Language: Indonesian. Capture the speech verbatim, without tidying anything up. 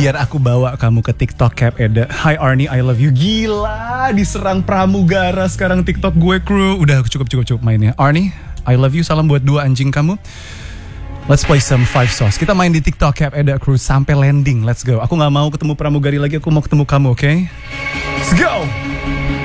Biar aku bawa kamu ke TikTok Cap Eda. Hi Arnie, I love you. Gila, diserang pramugara sekarang TikTok gue kru. Udah cukup cukup cukup mainnya. Arnie, I love you. Salam buat dua anjing kamu. Let's play some five sauce. Kita main di TikTok Cap Eda Crew sampai landing. Let's go. Aku nggak mau ketemu pramugari lagi. Aku mau ketemu kamu, oke? Okay? Let's go.